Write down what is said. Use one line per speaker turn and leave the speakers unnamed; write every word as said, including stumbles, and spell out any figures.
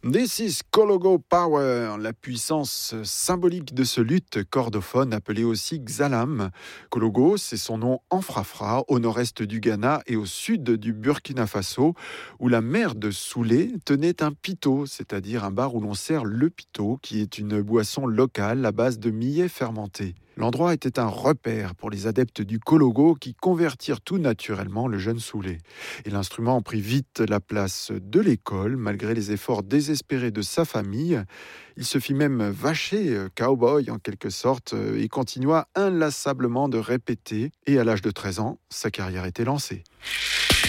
This is Kologo Power, la puissance symbolique de ce luth cordophone appelé aussi Xalam. Kologo, c'est son nom en frafra, au nord-est du Ghana et au sud du Burkina Faso, où la mère de Soulé tenait un pito, c'est-à-dire un bar où l'on sert le pito, qui est une boisson locale à base de millet fermenté. L'endroit était un repère pour les adeptes du Kologo qui convertirent tout naturellement le jeune Soulé. Et l'instrument prit vite la place de l'école, malgré les efforts désespérés de sa famille. Il se fit même vacher, cowboy en quelque sorte, et continua inlassablement de répéter. Et à l'âge de treize ans, sa carrière était lancée.